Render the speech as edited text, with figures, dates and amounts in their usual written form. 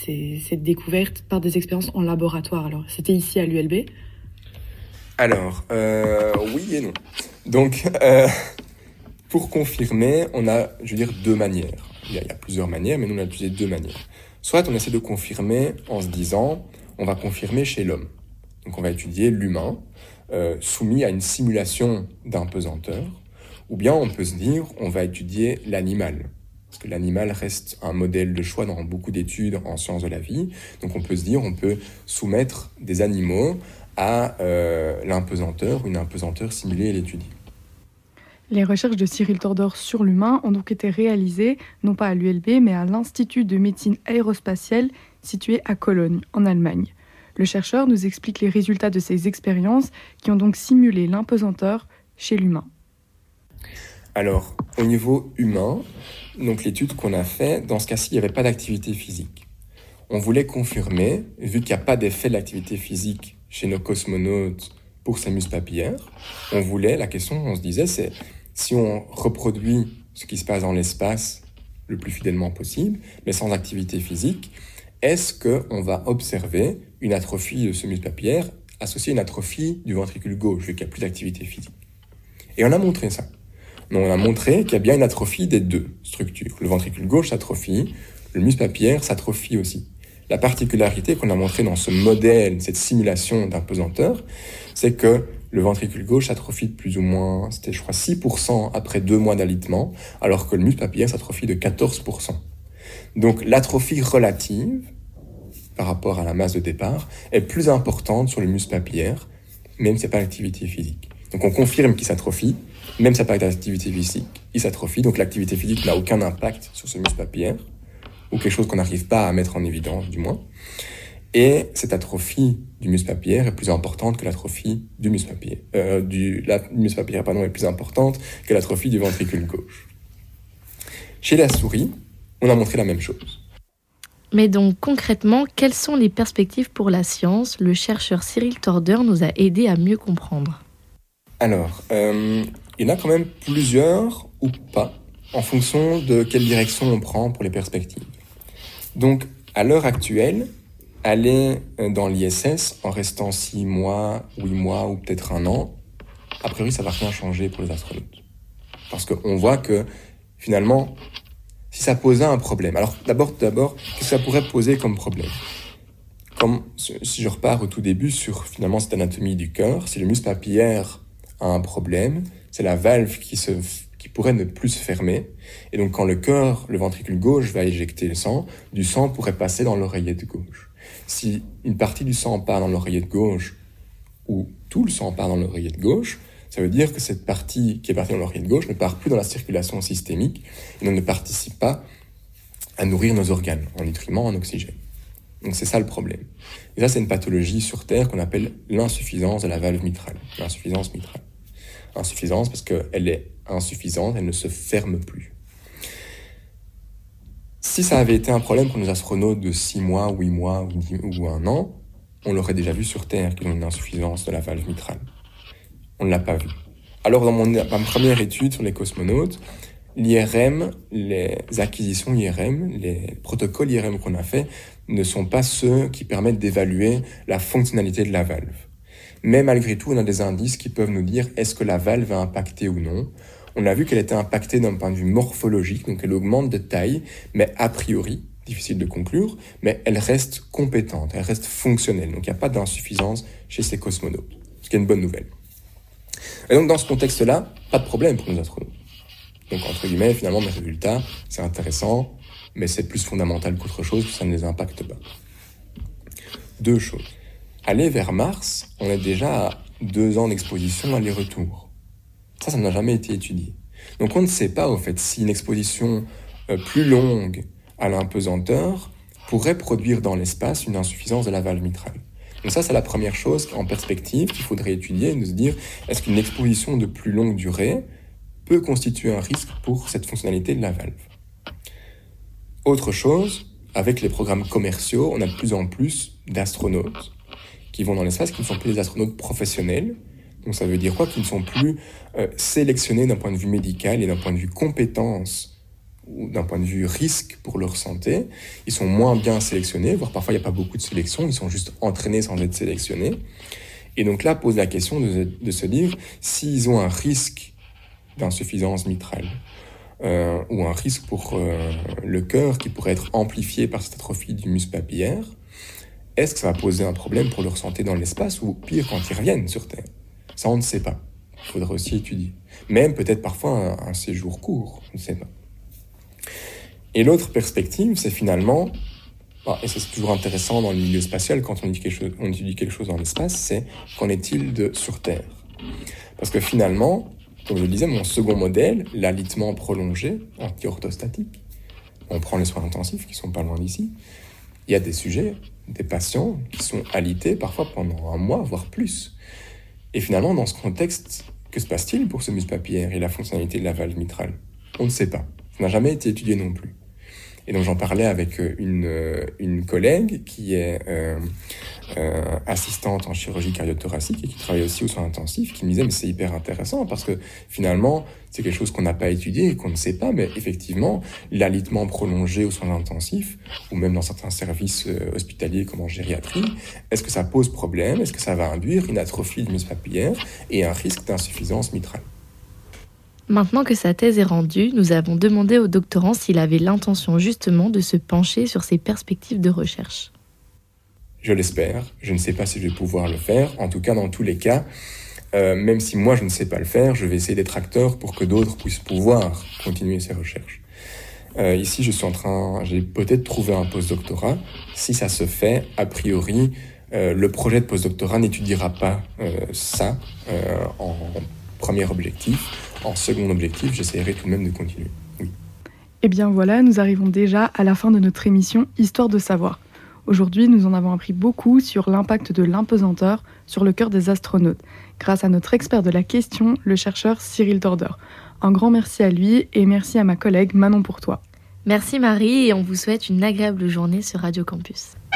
cette découverte par des expériences en laboratoire. Alors, c'était ici à l'ULB? Alors, oui et non. Donc, pour confirmer, on a, je veux dire, deux manières. Il y a plusieurs manières, mais nous, on a utilisé deux manières. Soit on essaie de confirmer en se disant, on va confirmer chez l'homme. Donc, on va étudier l'humain, soumis à une simulation d'un pesanteur. Ou bien, on peut se dire, on va étudier l'animal. Parce que l'animal reste un modèle de choix dans beaucoup d'études en sciences de la vie. Donc, on peut se dire, on peut soumettre des animaux à l'impesanteur ou une impesanteur simulée et l'étudier. Les recherches de Cyril Tordeur sur l'humain ont donc été réalisées, non pas à l'ULB, mais à l'Institut de médecine aérospatiale situé à Cologne, en Allemagne. Le chercheur nous explique les résultats de ces expériences qui ont donc simulé l'impesanteur chez l'humain. Alors, au niveau humain, donc l'étude qu'on a faite, dans ce cas-ci, il n'y avait pas d'activité physique. On voulait confirmer, vu qu'il n'y a pas d'effet de l'activité physique chez nos cosmonautes pour ces muscles papillaires, la question on se disait, c'est si on reproduit ce qui se passe dans l'espace le plus fidèlement possible, mais sans activité physique, est-ce qu'on va observer une atrophie de ce muscle papillaire associée à une atrophie du ventricule gauche, vu qu'il n'y a plus d'activité physique? Et on a montré ça. Donc, on a montré qu'il y a bien une atrophie des deux structures. Le ventricule gauche s'atrophie, le muscle papillaire s'atrophie aussi. La particularité qu'on a montrée dans ce modèle, cette simulation d'impesanteur, c'est que le ventricule gauche s'atrophie de plus ou moins, c'était je crois 6% après 2 mois d'alitement, alors que le muscle papillaire s'atrophie de 14%. Donc l'atrophie relative, par rapport à la masse de départ, est plus importante sur le muscle papillaire, même s'il n'y a pas d'activité physique. Donc on confirme qu'il s'atrophie, même s'il n'y a pas d'activité physique, il s'atrophie, donc l'activité physique n'a aucun impact sur ce muscle papillaire, ou quelque chose qu'on n'arrive pas à mettre en évidence, du moins. Et cette atrophie du muscle papillaire est plus importante que l'atrophie du muscle papillaire. La muscle papillaire, est plus importante que l'atrophie du ventricule gauche. Chez la souris, on a montré la même chose. Mais donc, concrètement, quelles sont les perspectives pour la science? Le chercheur Cyril Tordeur nous a aidés à mieux comprendre. Alors, il y en a quand même plusieurs, ou pas, en fonction de quelle direction on prend pour les perspectives. Donc, à l'heure actuelle, aller dans l'ISS en restant 6 mois, 8 mois ou peut-être 1 an, a priori, ça va rien changer pour les astronautes. Parce qu'on voit que, finalement, si ça posait un problème... Alors, d'abord, qu'est-ce que ça pourrait poser comme problème? Comme si je repars au tout début sur, finalement, cette anatomie du cœur, si le muscle papillaire a un problème, c'est la valve qui pourrait ne plus se fermer. Et donc, quand le cœur, le ventricule gauche va éjecter le sang, du sang pourrait passer dans l'oreillette gauche. Si une partie du sang part dans l'oreillette gauche, ou tout le sang part dans l'oreillette gauche, ça veut dire que cette partie qui est partie dans l'oreillette gauche ne part plus dans la circulation systémique, et donc ne participe pas à nourrir nos organes, en nutriments, en oxygène. Donc c'est ça le problème. Et ça, c'est une pathologie sur Terre qu'on appelle l'insuffisance de la valve mitrale. L'insuffisance mitrale. Insuffisance parce qu'elle est insuffisante, elle ne se ferme plus. Si ça avait été un problème pour nos astronautes de 6 mois, 8 mois ou 1 an, on l'aurait déjà vu sur Terre qu'ils ont une insuffisance de la valve mitrale. On ne l'a pas vu. Alors dans ma première étude sur les cosmonautes, l'IRM, les acquisitions IRM, les protocoles IRM qu'on a fait ne sont pas ceux qui permettent d'évaluer la fonctionnalité de la valve. Mais malgré tout, on a des indices qui peuvent nous dire est-ce que la valve a impacté ou non. On a vu qu'elle était impactée d'un point de vue morphologique, donc elle augmente de taille, mais a priori, difficile de conclure, mais elle reste compétente, elle reste fonctionnelle. Donc il n'y a pas d'insuffisance chez ces cosmonautes, ce qui est une bonne nouvelle. Et donc dans ce contexte-là, pas de problème pour nos astronautes. Donc entre guillemets, finalement, mes résultats, c'est intéressant, mais c'est plus fondamental qu'autre chose, que ça ne les impacte pas. 2 choses. Aller vers Mars, on est déjà à 2 ans d'exposition aller-retour. Ça n'a jamais été étudié. Donc on ne sait pas, au fait, si une exposition plus longue à l'impesanteur pourrait produire dans l'espace une insuffisance de la valve mitrale. Donc ça, c'est la première chose en perspective qu'il faudrait étudier, de se dire, est-ce qu'une exposition de plus longue durée peut constituer un risque pour cette fonctionnalité de la valve? Autre chose, avec les programmes commerciaux, on a de plus en plus d'astronautes qui vont dans l'espace, qui ne sont plus des astronautes professionnels. Donc ça veut dire quoi? Qu'ils ne sont plus sélectionnés d'un point de vue médical et d'un point de vue compétence ou d'un point de vue risque pour leur santé, ils sont moins bien sélectionnés, voire parfois il n'y a pas beaucoup de sélection, ils sont juste entraînés sans être sélectionnés. Et donc là, pose la question de se dire s'ils ont un risque d'insuffisance mitrale ou un risque pour le cœur qui pourrait être amplifié par cette atrophie du muscle papillaire, est-ce que ça va poser un problème pour leur santé dans l'espace ou pire quand ils reviennent sur Terre? Ça, on ne sait pas. Il faudra aussi étudier. Même peut-être parfois un séjour court, on ne sait pas. Et l'autre perspective, c'est finalement, et c'est toujours intéressant dans le milieu spatial quand on étudie quelque chose dans l'espace, c'est qu'en est-il sur Terre? Parce que finalement, comme je le disais, mon second modèle, l'alitement prolongé, anti-orthostatique, on prend les soins intensifs qui sont pas loin d'ici, il y a des sujets, des patients qui sont alités parfois pendant 1 mois, voire plus. Et finalement, dans ce contexte, que se passe-t-il pour ce muscle papillaire et la fonctionnalité de la valve mitrale? On ne sait pas. Ça n'a jamais été étudié non plus. Et donc j'en parlais avec une collègue qui est assistante en chirurgie cardio-thoracique et qui travaille aussi aux soins intensifs, qui me disait mais c'est hyper intéressant parce que finalement c'est quelque chose qu'on n'a pas étudié et qu'on ne sait pas, mais effectivement l'alitement prolongé aux soins intensifs ou même dans certains services hospitaliers comme en gériatrie, est-ce que ça pose problème? Est-ce que ça va induire une atrophie du muscle papillaire et un risque d'insuffisance mitrale? Maintenant que sa thèse est rendue, nous avons demandé au doctorant s'il avait l'intention justement de se pencher sur ses perspectives de recherche. Je l'espère. Je ne sais pas si je vais pouvoir le faire. En tout cas, dans tous les cas, même si moi je ne sais pas le faire, je vais essayer d'être acteur pour que d'autres puissent pouvoir continuer ces recherches. Ici, j'ai peut-être trouvé un postdoctorat. Si ça se fait, a priori, le projet de postdoctorat n'étudiera pas ça en premier objectif. En second objectif, j'essaierai tout de même de continuer. Oui. Et bien voilà, nous arrivons déjà à la fin de notre émission Histoire de savoir. Aujourd'hui, nous en avons appris beaucoup sur l'impact de l'impesanteur sur le cœur des astronautes, grâce à notre expert de la question, le chercheur Cyril Torder. Un grand merci à lui et merci à ma collègue Manon Pourtois. Merci Marie et on vous souhaite une agréable journée sur Radio Campus.